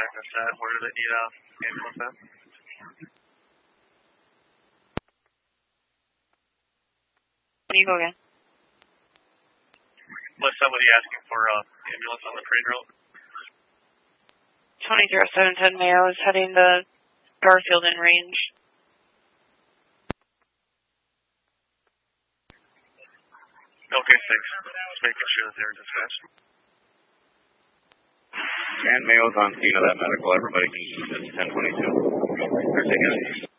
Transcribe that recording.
check this out. Where do they need ambulance at? Can you go again? Was somebody asking for ambulance on the trade route? 20710 Mayo is heading to Garfield in range. Okay, 6. Just making sure that they're dispatched. And Mayo's on scene of that medical. Everybody can use 1022. They're taking it.